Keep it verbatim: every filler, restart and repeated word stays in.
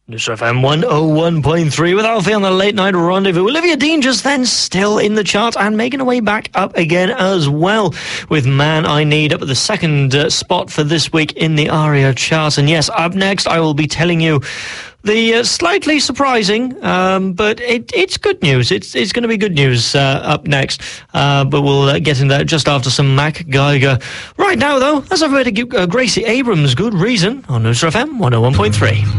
Newsra F M one oh one point three with Alfie on the Late Night Rendezvous. Olivia Dean just then still in the charts and making her way back up again as well with Man I Need up at the second uh, spot for this week in the ARIA chart. And yes, up next I will be telling you the uh, slightly surprising, um, but it, it's good news. It's it's going to be good news uh, up next. Uh, but we'll uh, get into that just after some Mac Geiger. Right now, though, let's have a bit of uh, Gracie Abrams' Good Reason on Newsra F M one oh one point three.